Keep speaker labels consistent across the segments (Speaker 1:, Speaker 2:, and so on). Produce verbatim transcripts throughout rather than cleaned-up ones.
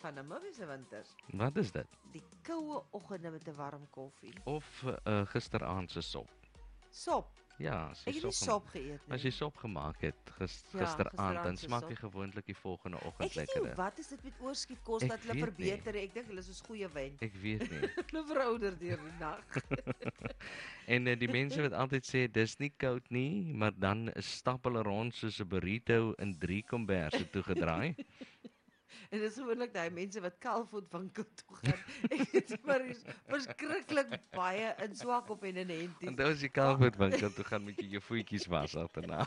Speaker 1: van Namibië se winters.
Speaker 2: Wat is dit?
Speaker 1: Die koue oggende met 'n warm koffie.
Speaker 2: Of uh, gisteraand se sop.
Speaker 1: Sop.
Speaker 2: Ja, as jy
Speaker 1: Ek het nie
Speaker 2: sop,
Speaker 1: sop geëet nie.
Speaker 2: as jy sop gemaak het gis,
Speaker 1: Ja,
Speaker 2: gisteraand,
Speaker 1: gisteraand
Speaker 2: dan
Speaker 1: se
Speaker 2: smaak
Speaker 1: sop.
Speaker 2: jy gewoonlik die volgende
Speaker 1: Ek
Speaker 2: oggend
Speaker 1: weet nie
Speaker 2: lekkerder.
Speaker 1: wat is dit met oorskiet-kos
Speaker 2: Ek
Speaker 1: dat hulle
Speaker 2: weet
Speaker 1: verbeter. Ek dink hulle is soos goeie wyn.
Speaker 2: Ek weet nie.
Speaker 1: Hulle verouder deur die nag.
Speaker 2: En uh, die mense wat altyd sê dis nie koud nie, maar dan stap hulle rond soos 'n burrito in drie komberse toegedraai.
Speaker 1: En dis gewoonlik daai mense wat kalfvoet winkel toe gaan. Ek weet maar is verskriklik baie in swak op en in henties.
Speaker 2: En dan as jy kalfvoet winkel toe gaan met jy jou voetjies was agterna.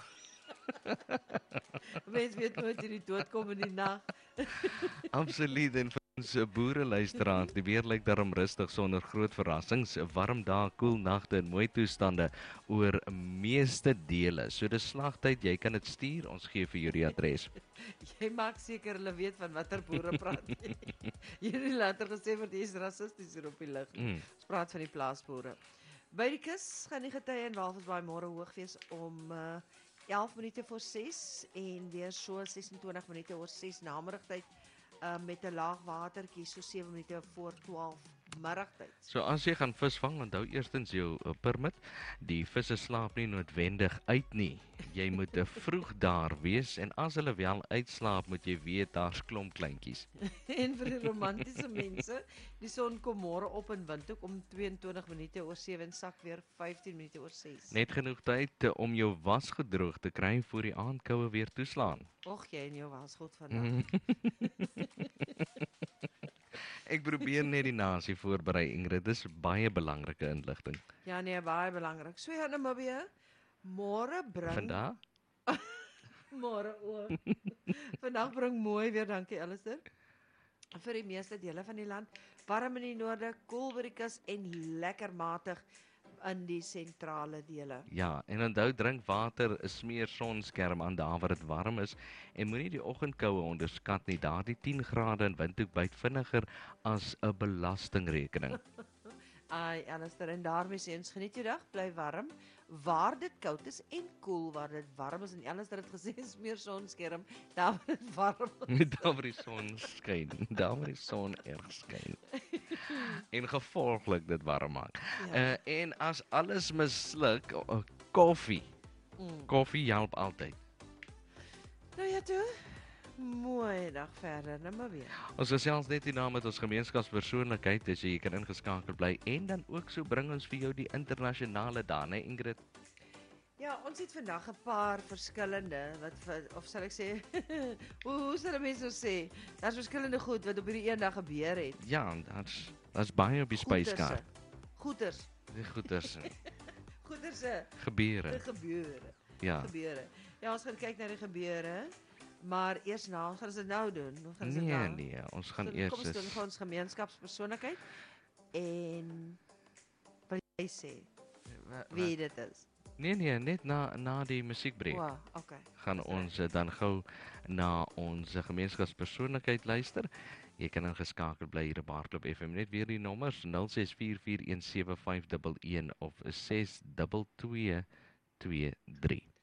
Speaker 1: Mense weet nooit hoe die dood kom in die nag.
Speaker 2: Absoluut, en vir ons eh, boereluisteraars, die weer lyk daarom rustig sonder groot verrassings, warm dae, koel nagte en mooi toestande oor meeste dele. So dis slagtyd, jy kan dit stuur, ons gee vir jou die adres.
Speaker 1: Jy maak seker hulle weet van watter boere praat jy. Jy het nie later gesê wat jy is rassisties hier op die lig.
Speaker 2: Mm.
Speaker 1: Ons praat van die plaasboere. By die kus gaan die getye in Walvisbaai môre hoog wees om uh, elf minute voor ses en weer so ses en twintig minute oor ses namiddagtyd uh, met 'n laag watertjie so sewe minute voor twaalf middagtyd.
Speaker 2: So as jy gaan visvang, onthou eerstens jou uh, permit. Die visse slaap nie noodwendig uit nie. Jy moet uh, vroeg daar wees en as hulle wel uitslaap, moet jy weet daar's klomp kleintjies.
Speaker 1: En vir die romantiese mense, die son kom môre op in Windhoek om twee en twintig minute oor sewe en sak weer vyftien minute oor ses.
Speaker 2: Net genoeg tyd uh, om jou was gedroog te kry voor die aandkoue weer toeslaan.
Speaker 1: Och, jy en jou was goed vandag.
Speaker 2: Mm. Ek probeer net die nasie voorberei, Ingrid. Dis baie belangrike inligting.
Speaker 1: Ja nee, baie belangrik. So ja, Namibië, môre bring
Speaker 2: Vandag?
Speaker 1: môre ook. Vandag bring mooi weer, dankie Alistair. Vir die meeste dele van die land, warm in die noorde, koel by die kus en lekker matig in die sentrale dele.
Speaker 2: Ja, en onthou drink water, smeer sonskerm aan daar waar dit warm is en moenie die oggendkoue onderskat nie. Daardie tien grade in Windhoek byt vinniger as 'n belastingrekening.
Speaker 1: Ai, Alistair, en daarmee sê ons geniet jou dag, bly warm, waar dit koud is en koel waar dit warm is en Alistair het gesê smeer sonskerm, daar waar dit warm is.
Speaker 2: Daar waar die son skyn, daar waar die son erg skyn. En gevolglik dit warm maak.
Speaker 1: Ja.
Speaker 2: Uh, en as alles misluk, uh, koffie.
Speaker 1: Mm.
Speaker 2: Koffie help altyd.
Speaker 1: Nou ja toe, mooi dag verder, nou maar weer.
Speaker 2: Ons gesels net hierna met ons gemeenskapspersoonlikheid, as jy kan ingeskakel bly en dan ook so bring ons vir jou die internasionale dae, né Ingrid?
Speaker 1: Ja, ons het vandag 'n paar verskillende wat vir- of sal ek sê, hoe hoe sal mense nou sê? Daar's verskillende goed wat op hierdie eendag gebeur het.
Speaker 2: Ja, daar's daar's baie op die spyskaart.
Speaker 1: Goeters.
Speaker 2: Die goeters,
Speaker 1: Goeters se
Speaker 2: gebeure.
Speaker 1: gebeure.
Speaker 2: Ja.
Speaker 1: Gebeure. Ja, ons gaan kyk na die gebeure, maar eers nou, ons gaan ons dit nou doen. Ons gaan ons dit
Speaker 2: Nee,
Speaker 1: nou.
Speaker 2: nee, ons gaan
Speaker 1: So,
Speaker 2: eers
Speaker 1: kom ons doen
Speaker 2: is-
Speaker 1: vir ons gemeenskapspersoonlikheid en wat jy sê, wie dit is.
Speaker 2: Nee, nee, net na na die musiekbreek.
Speaker 1: Wow, okay.
Speaker 2: Gaan ons uh, dan gou na ons gemeenskapspersoonlikheid luister. Jy kan ingeskakel bly hier op Hardloop F M. Net weer die nommers nul ses vier vier een sewe vyf een een of ses twee twee twee drie.